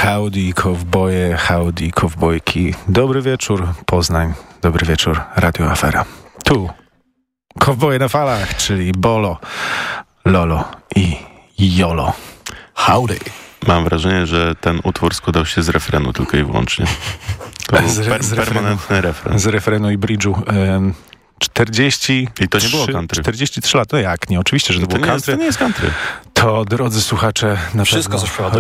Howdy kowboje, howdy kowbojki. Dobry wieczór Poznań, dobry wieczór Radio Afera. Tu kowboje na falach, czyli Bolo, Lolo i Jolo. Howdy. Mam wrażenie, że ten utwór składał się z refrenu tylko i wyłącznie. To był permanentny refren. Z refrenu i bridge'u. 40... I to nie było country. 43 lata, no jak nie? Oczywiście, że to było country. To nie jest country. To, drodzy słuchacze, na wszystko, pewno co śpiewa